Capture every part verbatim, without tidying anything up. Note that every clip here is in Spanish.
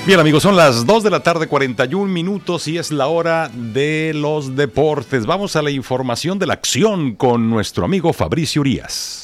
Bien, amigos, son las dos de la tarde, cuarenta y un minutos, y es la hora de los deportes. Vamos a la información de la acción con nuestro amigo Fabricio Urías.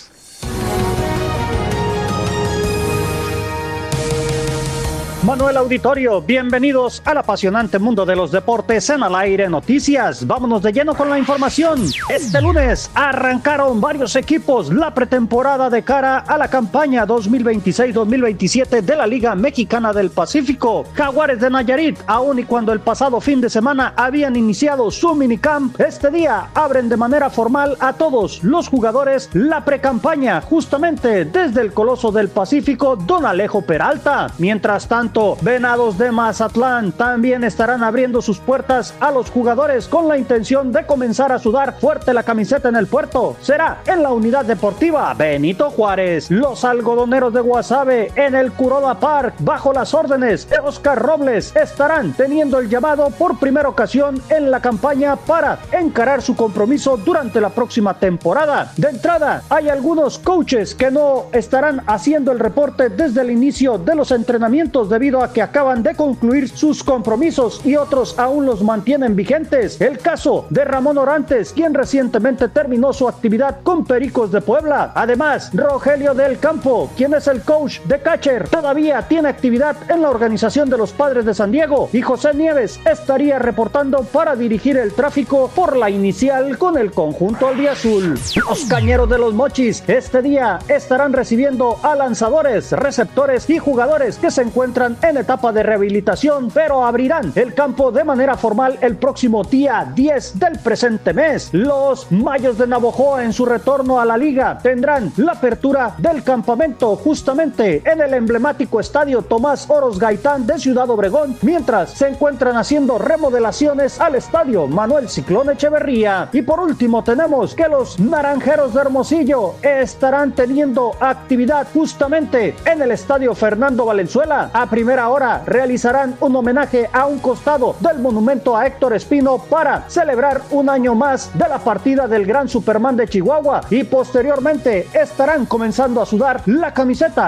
Manuel Auditorio, bienvenidos al apasionante mundo de los deportes en Al Aire Noticias. Vámonos de lleno con la información. Este lunes arrancaron varios equipos la pretemporada de cara a la campaña dos mil veintiséis dos mil veintisiete de la Liga Mexicana del Pacífico. Jaguares de Nayarit, aun y cuando el pasado fin de semana habían iniciado su minicamp, este día abren de manera formal a todos los jugadores la precampaña, justamente desde el Coloso del Pacífico, Don Alejo Peralta. Mientras tanto, Venados de Mazatlán también estarán abriendo sus puertas a los jugadores con la intención de comenzar a sudar fuerte la camiseta en el puerto. Será en la unidad deportiva Benito Juárez. Los algodoneros de Guasave en el Kuroda Park, bajo las órdenes de Oscar Robles, estarán teniendo el llamado por primera ocasión en la campaña para encarar su compromiso durante la próxima temporada. De entrada, hay algunos coaches que no estarán haciendo el reporte desde el inicio de los entrenamientos debido a que acaban de concluir sus compromisos y otros aún los mantienen vigentes. El caso de Ramón Orantes, quien recientemente terminó su actividad con Pericos de Puebla. Además, Rogelio del Campo, quien es el coach de catcher, todavía tiene actividad en la organización de los Padres de San Diego, y José Nieves estaría reportando para dirigir el tráfico por la inicial con el conjunto albiazul. Los Cañeros de los Mochis este día estarán recibiendo a lanzadores, receptores y jugadores que se encuentran en etapa de rehabilitación, pero abrirán el campo de manera formal el próximo día diez del presente mes. Los Mayos de Navojoa, en su retorno a la liga, tendrán la apertura del campamento justamente en el emblemático estadio Tomás Oros Gaitán de Ciudad Obregón, mientras se encuentran haciendo remodelaciones al estadio Manuel Ciclón Echeverría. Y por último, tenemos que los Naranjeros de Hermosillo estarán teniendo actividad justamente en el estadio Fernando Valenzuela. A primera hora realizarán un homenaje a un costado del monumento a Héctor Espino para celebrar un año más de la partida del gran Superman de Chihuahua, y posteriormente estarán comenzando a sudar la camiseta